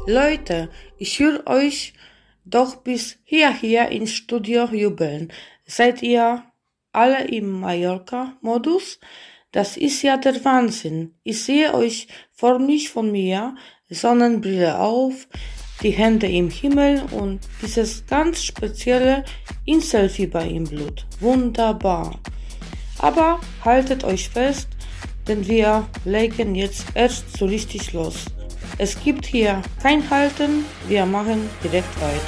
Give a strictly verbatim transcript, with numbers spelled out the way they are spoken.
Leute, ich will euch doch bis hierher ins Studio jubeln. Seid ihr alle im Mallorca-Modus? Das ist ja der Wahnsinn. Ich sehe euch förmlich von mir, Sonnenbrille auf, die Hände im Himmel und dieses ganz spezielle Inselfieber im Blut. Wunderbar. Aber haltet euch fest, denn wir legen jetzt erst so richtig los. Es gibt hier kein Halten, wir machen direkt weiter.